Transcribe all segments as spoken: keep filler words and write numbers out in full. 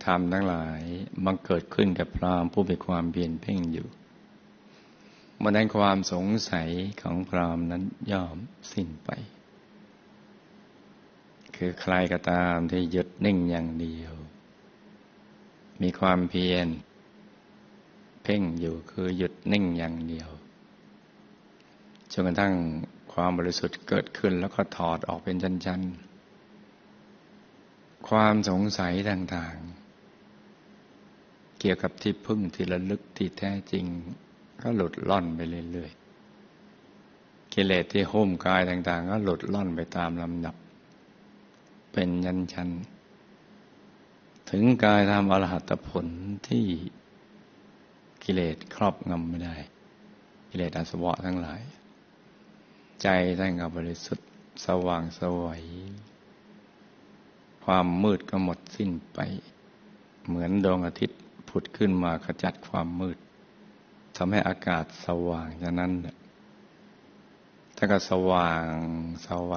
ธรรมทั้งหลายบังเกิดขึ้นกับพราหมณ์ผู้มีความเพียรเพ่งอยู่เมื่อนั้นความสงสัยของพราหมณ์นั้นย่อมสิ้นไปคือใครก็ตามที่หยุดนิ่งอย่างเดียวมีความเพียรเพ่งอยู่คือหยุดนิ่งอย่างเดียวจนกระทั่งความบริสุทธิ์เกิดขึ้นแล้วก็ถอดออกเป็นชั้นๆความสงสัยต่างๆเกี่ยวกับที่พึ่งที่ระลึกที่แท้จริงก็หลุดล่อนไปเรื่อยๆกิเลสที่หุ้มกายต่างๆก็หลุดล่อนไปตามลำดับเป็นชั้นๆถึงกายธรรมอรหัตผลที่กิเลสครอบงำไม่ได้กิเลสอาสวะทั้งหลายใจท่านก็บริสุทธิ์สว่างไสวความมืดก็หมดสิ้นไปเหมือนดวงอาทิตย์ผุดขึ้นมาขจัดความมืดทำให้อากาศสว่างฉะนั้นท่านก็สว่างไสว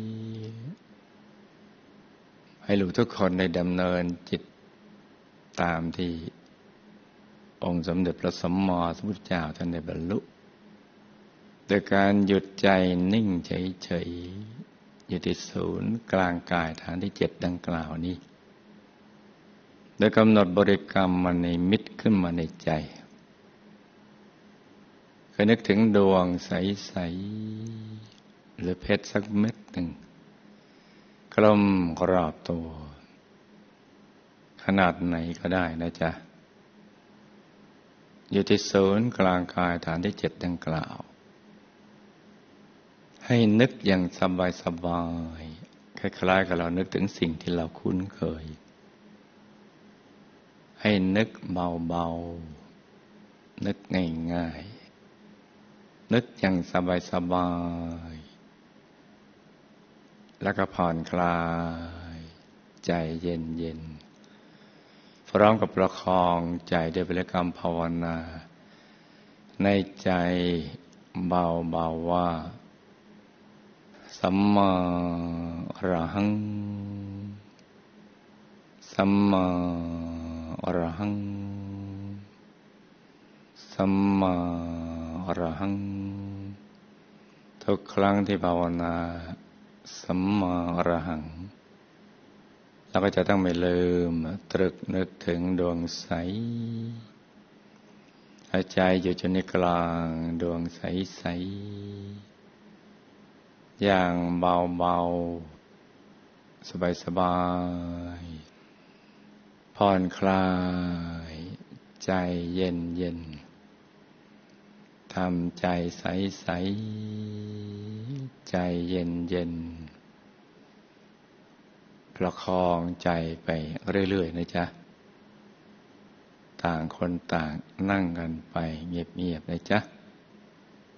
ให้รู้ทุกคนได้ดำเนินจิตตามที่องค์สมเด็จพระสัมมาสัมพุทธเจ้าท่านได้บรรลุโดยการหยุดใจนิ่งเฉยๆอยู่ที่ศูนย์กลางกายฐานที่เจ็ดดังกล่าวนี้โดยกำหนดบริกรรมมาในมิตขึ้นมาในใจเคยนึกถึงดวงใสๆหรือเพชรสักเม็ดหนึ่งกลมรอบตัวขนาดไหนก็ได้นะจ๊ะอยู่ที่ศูนย์กลางกายฐานที่เจ็ดดังกล่าวให้นึกอย่างสบายๆคล้ายๆกับเรานึกถึงสิ่งที่เราคุ้นเคยให้นึกเบาๆนึกง่ายๆนึกอย่างสบายๆแล้วก็ผ่อนคลายใจเย็นๆพร้อมกับประคองใจด้วยบริกรรมภาวนาในใจเบาๆว่าสัมมาอรหังสัมมาอรหังสัมมาอรหังทุกครั้งที่ภาวนาสัมมาอรหังเราก็จะต้องไม่ลืมตรึกนึกถึงดวงใสหายใจอยู่จนในกลางดวงใสๆอย่างเบาๆสบายๆผ่อนคลายใจเย็นๆทำใจใสๆใจเย็นๆประคองใจไปเรื่อยๆนะจ๊ะต่างคนต่างนั่งกันไปเงียบๆนะจ๊ะ